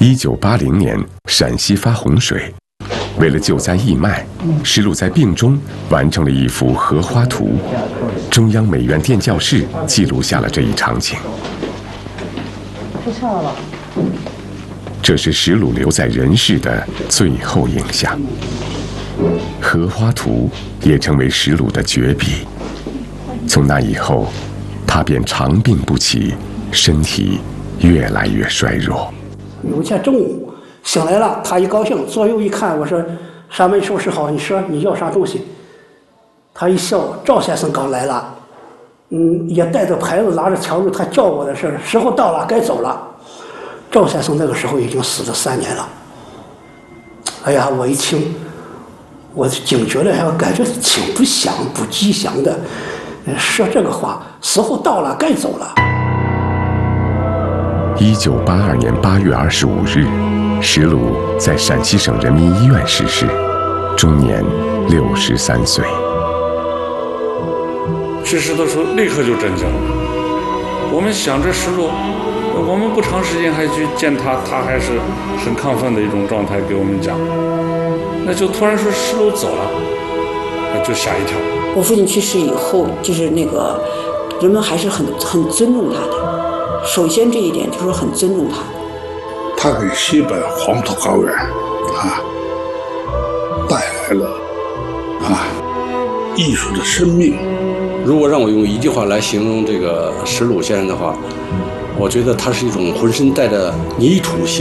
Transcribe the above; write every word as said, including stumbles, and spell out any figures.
一九八零年，陕西发洪水，为了救灾义卖，石鲁在病中完成了一幅荷花图。中央美院电教室记录下了这一场景。 太笑了吧？ 这是石鲁留在人世的最后影像。荷花图也成为石鲁的绝笔。从那以后，他便长病不起，身体越来越衰弱。 有一天中午醒来了，他一高兴，左右一看，我说：“上门收拾好，你说你要啥东西？”他一笑：“赵先生刚来了，嗯，也带着牌子，拿着笤帚，他叫我的事儿，时候到了，该走了。”赵先生那个时候已经死了三年了。哎呀，我一听，我警觉了，还感觉挺不祥、不吉祥的。说这个话，时候到了，该走了。 一九八二年八月二十五日，石鲁在陕西省人民医院逝世，终年六十三岁。 去世的时候立刻就震惊了。我们想着石鲁，我们不长时间还去见他，他还是很亢奋的一种状态给我们讲，那就突然说石鲁走了，就吓一跳。 我父亲去世以后，就是那个人们还是很很尊重他的。首先这一点就是很尊重他。 他给西北黄土高原啊带来了啊艺术的生命。 如果让我用一句话来形容这个石鲁先生的话，我觉得他是一种浑身带着泥土性